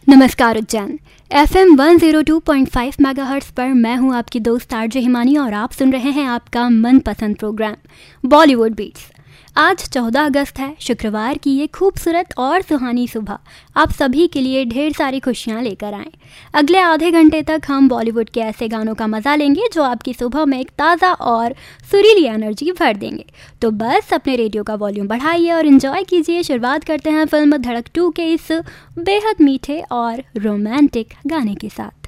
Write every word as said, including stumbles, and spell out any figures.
नमस्कार Ujjain. F M one zero two point five megahertz पर मैं हूं आपकी दोस्त आरजे हिमानी और आप सुन रहे हैं आपका मनपसंद प्रोग्राम बॉलीवुड बीट्स। आज चौदह अगस्त है, शुक्रवार की ये खूबसूरत और सुहानी सुबह आप सभी के लिए ढेर सारी खुशियां लेकर आएं। अगले आधे घंटे तक हम बॉलीवुड के ऐसे गानों का मज़ा लेंगे जो आपकी सुबह में एक ताज़ा और सुरीली एनर्जी भर देंगे। तो बस अपने रेडियो का वॉल्यूम बढ़ाइए और इन्जॉय कीजिए। शुरुआत करते हैं फिल्म धड़क टू के इस बेहद मीठे और रोमांटिक गाने के साथ।